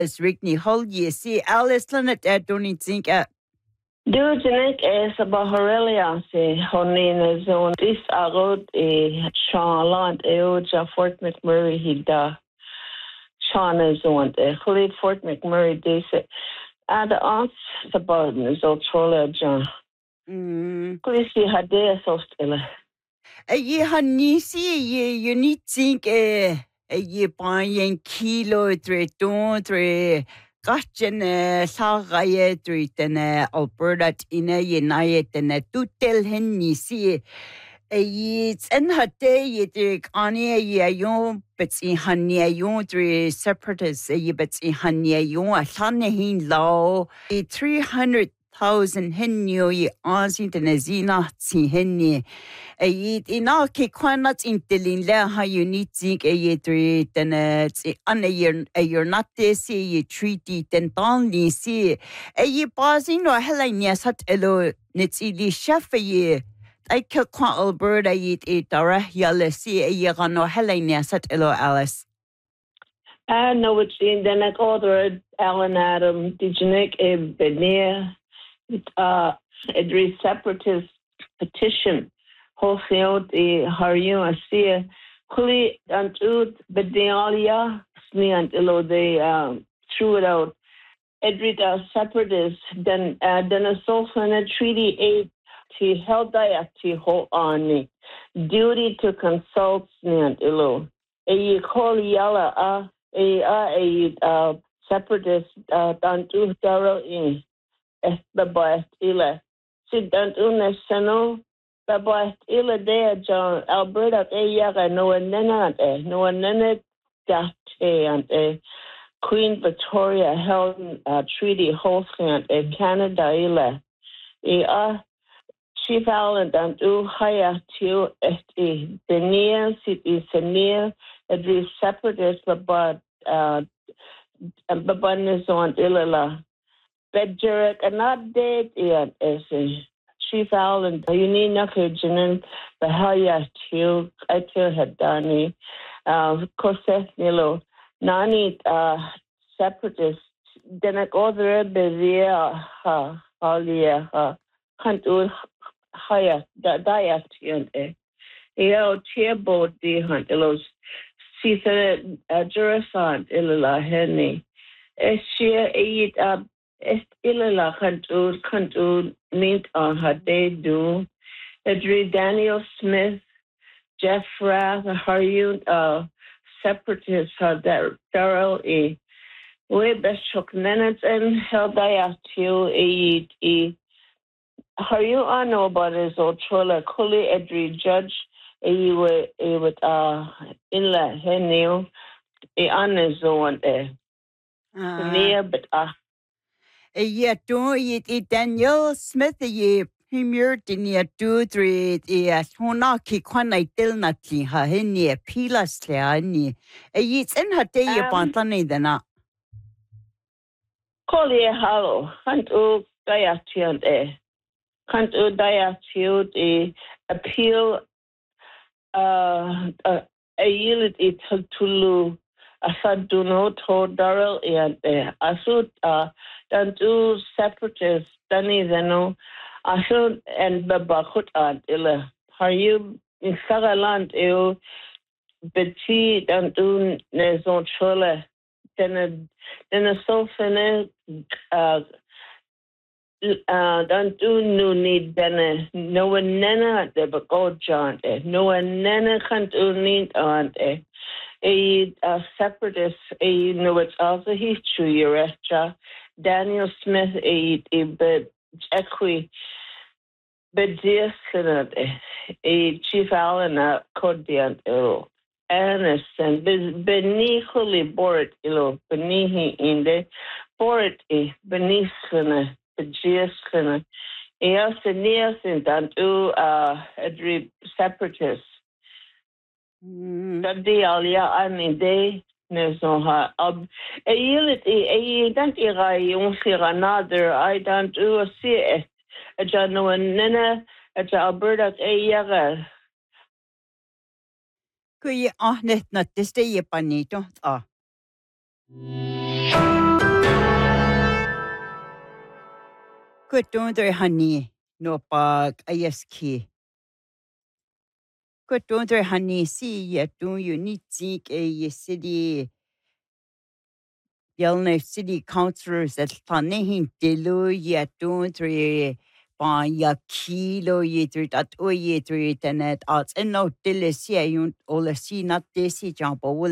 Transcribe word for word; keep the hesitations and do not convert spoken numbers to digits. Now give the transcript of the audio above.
Is Rigney Hull, ye see Alice Linnet at Donny think at Dujanik is about Horelia, say, Honina zone. This I wrote a Charlotte, Eoja Fort McMurray, he da Shauna zone, a Holy Fort McMurray, they say, and the aunts about so Trolla John. Please see her there so still. A ye Hanisi, ye you need think a ye buying kilo three, don't three. Gotchen Sagaye Street and Alberta in a United and a tutel henny see a yeats and her day ye dig on a ye yon but in honey a yon three separatists a ye but in honey a yon a sunny law a three hundred thousand henny ye ansint and a zina see henny. A yit in all Kikwanat in Tilin how you need zinc a ye treat and it's on a year a year not this ye treaty then only see a ye pausing or Helena sat elo nitsili chef a ye. I kill Quan Alberta yit a dara yalla see a year on no Helena sat elo Alice. I know it's in the neck order Alan Adam, Dijanik a Benia, uh, a separatist petition. Wholesale the Harium Asia, Kuli and Ud Bedalia, Sne and Illo, they um, threw it out. Edrita separatists, then uh, then a social treaty aid to held to hold on me. Duty to consult Sne and Illo. A call yalla uh, a a uh, separatist, uh, Dantu Daro in the best illa. Sit down to national. But illa there, John Alberta, a yaga, no one nana, no one nana, that and Queen Victoria held a treaty hosting a Canada illa. A Chief Allen and do higher to a Denia, city Senia, a separatist, but uh, Babun is on illa. Bedjerick, and not dead yet, as a Chief Allen, you need not Jinin, the Haya Till, I tell her Danny, uh, Cosette Nilo, Nani, uh, separatist, then I go there, Bezia, ha, Halia, ha, can't do Haya, Diet, and a Eo Cheerboard, the hunt, Elos, Caesar, Jurasant, Illa Henny, Eschia, eight up. Est illa cantu cantu meet on her day do. Edri Daniel Smith, Jeff Rath, Harun uh separatists her Daryl E. We best shook minutes and held I to a e Harun I know about his old trolla Kuli Edri Judge a with a with uh inla henil a on his own there. Near but uh A ye don't eat Daniel Smith a ye premier dinia two three yes honaki kwana til nati ha hini pilas leani a yits in her day upon than Collier Hollow, Canto Diation, eh? Canto Diation, a appeal, uh, a yield it to Tulu, a sad do not hold Darrell and eh, I should, uh, dan do separatists, Danny Zeno, I should, and Babakut and Illa. Are you in Sagaland, you, Betty, dan do Nezon Chola? Then a sofa uh uh don't do no need then no one nana de but go John no one nana can't do need on a a separatist a you know it's also history your Daniel Smith a a bit equi but this a Chief Allen a cordian arrow. Ernest and Benichuli Bort, ilo, Benihi in the Bort, Beniscana, the Giascana, Eos and Neos and Dantu, uh, Edri separatists. The Dialia, I mean, they, there's no ha. A unity, a Dantirai, you see another, I don't do a see a Jano and Nena, a Alberta, a Yaga. Kui ahnet na teste ye panito ah Good don't there honey no bag ayaski. Good don't there honey see ya don't you need zinc a city Yellow city councillors that funny delu ya don't re ba ya kilo ye three that o ye three tenet arts and no delicia you all see not this jump